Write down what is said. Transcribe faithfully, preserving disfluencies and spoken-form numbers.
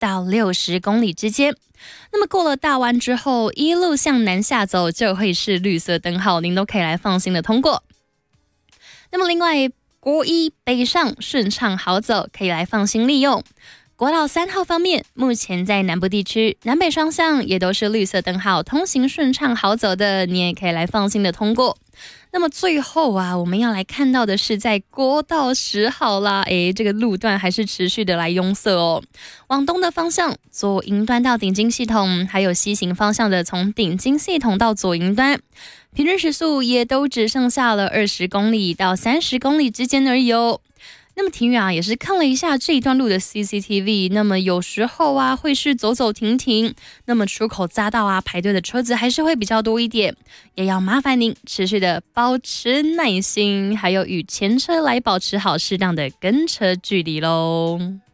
到六十公里之间。那么过了大弯之后，一路向南下走就会是绿色灯号，您都可以来放心的通过。那么另外，国一北上顺畅好走，可以来放心利用。国道三号方面，目前在南部地区南北双向也都是绿色灯号，通行顺畅好走的，你也可以来放心的通过。那么最后啊，我们要来看到的是在国道十号啦，诶，这个路段还是持续的来拥塞哦。往东的方向，左营端到顶金系统，还有西行方向的从顶金系统到左营端，平均时速也都只剩下了二十公里到三十公里之间而已哦。那么庭远啊也是看了一下这一段路的 C C T V， 那么有时候啊会是走走停停，那么出口匝道啊排队的车子还是会比较多一点，也要麻烦您持续的保持耐心，还有与前车来保持好适当的跟车距离咯。